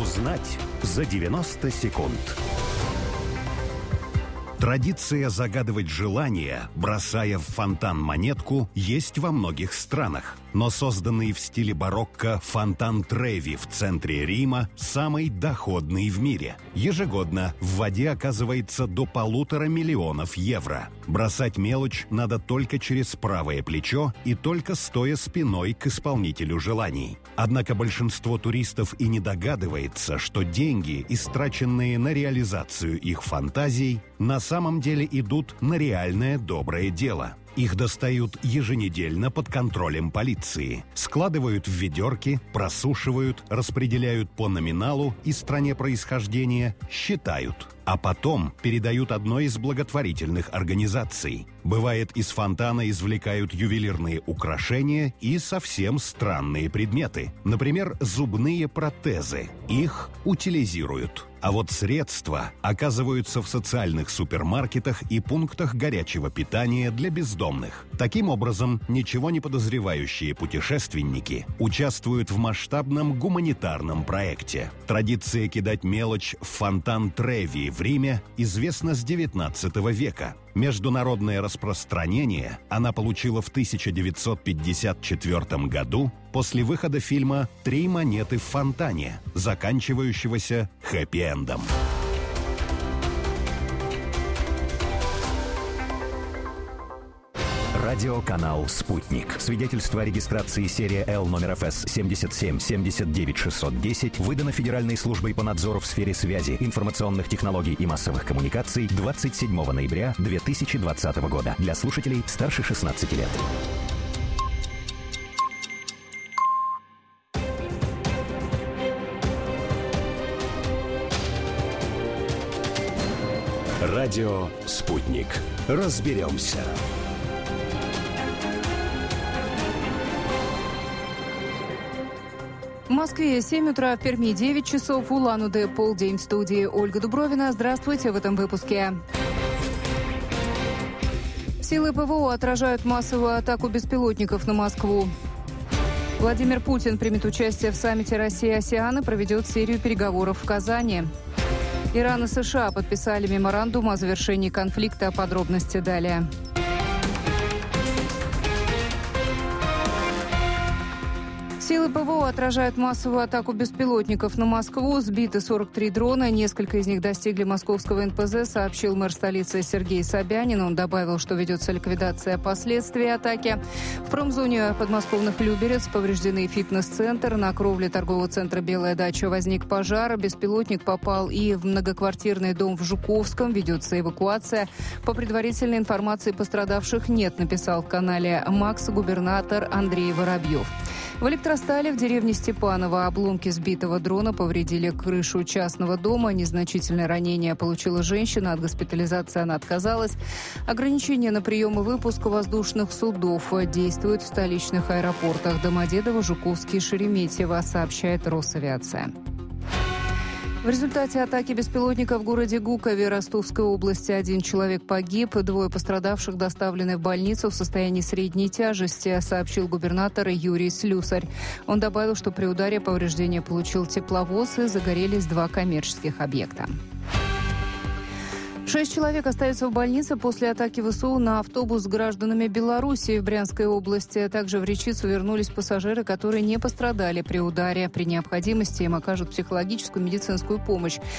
Узнать за 90 секунд. Традиция загадывать желания, бросая в фонтан монетку, есть во многих странах. Но созданный в стиле барокко фонтан Треви в центре Рима самый доходный в мире. Ежегодно в воде оказывается до 1,5 миллиона евро. Бросать мелочь надо только через правое плечо и только стоя спиной к исполнителю желаний. Однако большинство туристов и не догадывается, что деньги, истраченные на реализацию их фантазий, на самом деле идут на реальное доброе дело. Их достают еженедельно под контролем полиции. Складывают в ведерки, просушивают, распределяют по номиналу и стране происхождения, считают. А потом передают одной из благотворительных организаций. Бывает, из фонтана извлекают ювелирные украшения и совсем странные предметы. Например, зубные протезы. Их утилизируют. А вот средства оказываются в социальных супермаркетах и пунктах горячего питания для бездомных. Таким образом, ничего не подозревающие путешественники участвуют в масштабном гуманитарном проекте. Традиция кидать мелочь в фонтан Треви в Риме известна с XIX века. Международное распространение она получила в 1954 году после выхода фильма «Три монеты в фонтане», заканчивающегося хэппи-эндом. Радиоканал «Спутник». Свидетельство о регистрации серия Л номер ФС 77 79 610 выдано Федеральной службой по надзору в сфере связи, информационных технологий и массовых коммуникаций 27 ноября 2020 года. Для слушателей старше 16 лет. Радио «Спутник». Разберемся. В Москве 7 утра, в Перми 9 часов, в Улан-Удэ полдень. В студии Ольга Дубровина. Здравствуйте в этом выпуске. Силы ПВО отражают массовую атаку беспилотников на Москву. Владимир Путин примет участие в саммите Россия-АСЕАН и проведет серию переговоров в Казани. Иран и США подписали меморандум о завершении конфликта. Подробности далее. Силы ПВО отражают массовую атаку беспилотников на Москву. Сбиты 43 дрона, несколько из них достигли московского НПЗ, сообщил мэр столицы Сергей Собянин. Он добавил, что ведется ликвидация последствий атаки. В промзоне подмосковных Люберец повреждены фитнес-центр. На кровле торгового центра «Белая дача» возник пожар. Беспилотник попал и в многоквартирный дом в Жуковском. Ведется эвакуация. По предварительной информации пострадавших нет, написал в канале МАКС губернатор Андрей Воробьев. В Электростале в деревне Степаново обломки сбитого дрона повредили крышу частного дома. Незначительное ранение получила женщина. От госпитализации она отказалась. Ограничения на прием и выпуск воздушных судов действуют в столичных аэропортах Домодедово, Жуковский и Шереметьево, сообщает Росавиация. В результате атаки беспилотника в городе Гукове Ростовской области 1 человек погиб, 2 пострадавших доставлены в больницу в состоянии средней тяжести, сообщил губернатор Юрий Слюсарь. Он добавил, что при ударе повреждения получил тепловоз и загорелись 2 коммерческих объекта. 6 человек остаются в больнице после атаки ВСУ на автобус с гражданами Белоруссии в Брянской области. Также в Речицу вернулись пассажиры, которые не пострадали при ударе. При необходимости им окажут психологическую и медицинскую помощь.